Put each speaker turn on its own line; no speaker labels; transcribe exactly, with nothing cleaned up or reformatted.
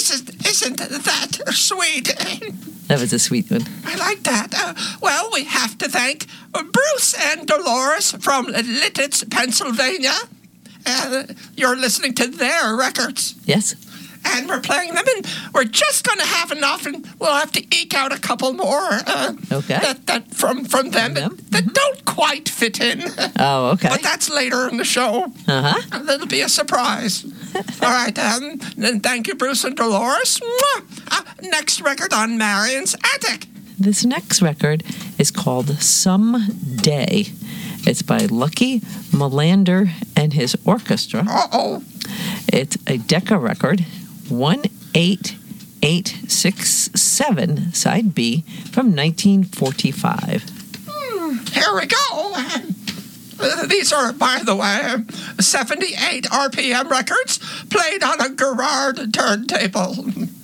isn't, isn't that sweet?
That was a sweet one.
I like that. Uh, well, we have to thank Bruce and Dolores from Lititz, Pennsylvania. Uh, you're listening to their records.
Yes.
And we're playing them, and we're just going to have enough, and we'll have to eke out a couple more uh,
okay.
that, that from, from them,
them?
that, that mm-hmm. don't quite fit in.
Oh, okay.
But that's later in the show.
Uh-huh.
That'll be a surprise. All right, um, then thank you, Bruce and Dolores. Uh, next record on Marion's Attic.
This next record is called Someday. It's by Lucky Melander and his orchestra.
Uh-oh.
It's a Decca record, one eight eight six seven, side B, from nineteen forty-five.
Hmm, here we go. Uh, these are, by the way, seventy-eight R P M records played on a Garrard turntable.